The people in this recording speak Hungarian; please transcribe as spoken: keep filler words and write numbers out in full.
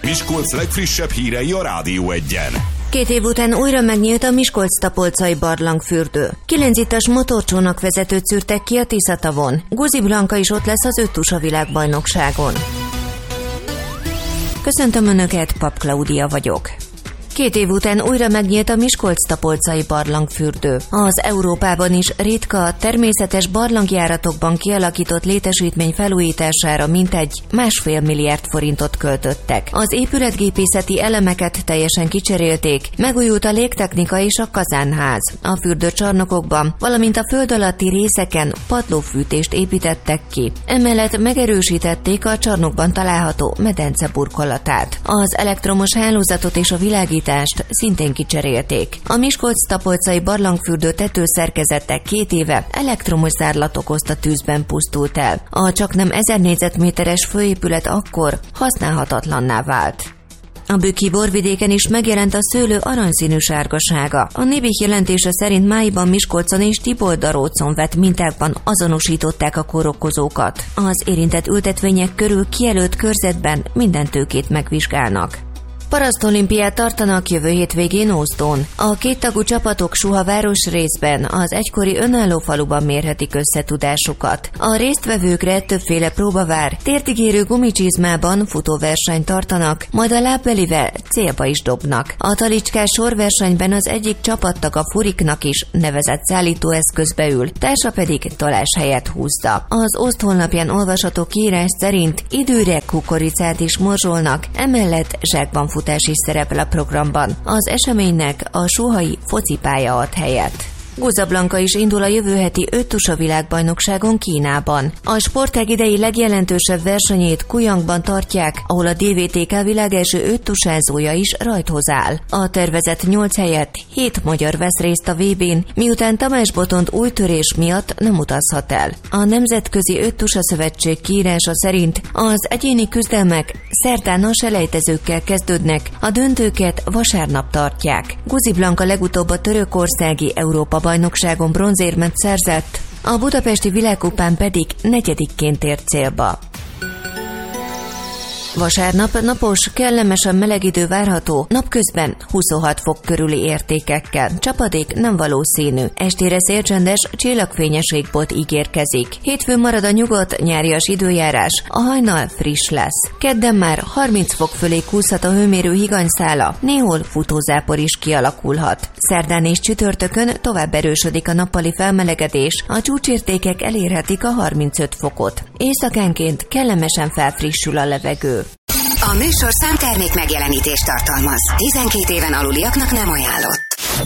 Miskolc legfrissebb hírei a Rádió Egyen. Két év után újra megnyílt a Miskolc-Tapolcai barlangfürdő. Kilencittas motorcsónak vezetőt szűrtek ki a Tiszatavon. Guzi Blanka is ott lesz az öttusa világbajnokságon. Köszöntöm Önöket, Pap Klaudia vagyok. Két év után újra megnyílt a Miskolc-Tapolcai barlangfürdő. Az Európában is ritka, természetes barlangjáratokban kialakított létesítmény felújítására mintegy másfél milliárd forintot költöttek. Az épületgépészeti elemeket teljesen kicserélték, megújult a légtechnika és a kazánház. A fürdőcsarnokokban, valamint a föld alatti részeken padlófűtést építettek ki. Emellett megerősítették a csarnokban található medence burkolatát. Az elektromos hálózatot és a világítást szintén kicserélték. A Miskolc-Tapolcai barlangfürdő tetőszerkezete két éve elektromos zárlat okozta tűzben pusztult el. A csaknem ezer négyzetméteres főépület akkor használhatatlanná vált. A Bükki borvidéken is megjelent a szőlő aranyszínű sárgasága. A Nébih jelentése szerint májban Miskolcon és Tiboldarócon vett mintákban azonosították a kórokozókat. Az érintett ültetvények körül kijelölt körzetben minden tőkét megvizsgálnak. Parasztolimpiát tartanak jövő hétvégén Ózdon. A kéttagú csapatok Suha városrészben, az egykori önálló faluban mérhetik összetudásukat. A résztvevőkre többféle próba vár, térdigérő gumicsizmában futóversenyt tartanak, majd a lábbelivel célba is dobnak. A talicskás sorversenyben az egyik csapattag a furiknak is nevezett szállítóeszközbe ül, társa pedig taláshelyet húzza. Az Ózd honlapján olvasható kiírás szerint időre kukoricát is morzsolnak, emellett zsákban fut is szerepel a programban. Az eseménynek a suhai focipálya ad helyet. Guza Blanka is indul a jövő heti öttusa világbajnokságon Kínában. A sportág idei legjelentősebb versenyét Kujangban tartják, ahol a dé vé té ká világ első öttusázója is rajthoz áll. A tervezett nyolc helyett hét magyar vesz részt a vé bén, miután Tamás Botond új törés miatt nem utazhat el. A Nemzetközi Öttusa Szövetség kiírása szerint az egyéni küzdelmek szerdán a selejtezőkkel kezdődnek, a döntőket vasárnap tartják. Guzi Blanka legutóbb a törökországi Európa bajnokságon bronzérmet szerzett, a budapesti világkupán pedig negyedikként ért célba. Vasárnap napos, kellemesen meleg idő várható, napközben huszonhat fok körüli értékekkel. Csapadék nem valószínű. Estére szélcsendes, csillagfényes égbolt ígérkezik. Hétfőn marad a nyugodt, nyárias időjárás, a hajnal friss lesz. Kedden már harminc fok fölé kúszhat a hőmérő higanyszála, néhol futózápor is kialakulhat. Szerdán és csütörtökön tovább erősödik a nappali felmelegedés, a csúcsértékek elérhetik a harmincöt fokot. Éjszakánként kellemesen felfrissül a levegő. A műsorszám termék megjelenítést tartalmaz. tizenkét éven aluliaknak nem ajánlott.